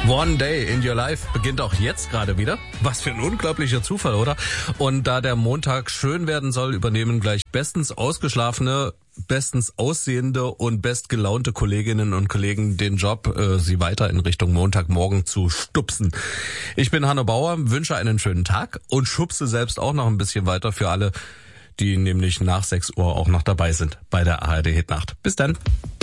One Day in Your Life beginnt auch jetzt gerade wieder. Was für ein unglaublicher Zufall, oder? Und da der Montag schön werden soll, übernehmen gleich bestens ausgeschlafene, bestens aussehende und bestgelaunte Kolleginnen und Kollegen den Job, sie weiter in Richtung Montagmorgen zu stupsen. Ich bin Hanno Bauer, wünsche einen schönen Tag und schubse selbst auch noch ein bisschen weiter für alle, die nämlich nach 6 Uhr auch noch dabei sind bei der ARD Hitnacht. Bis dann.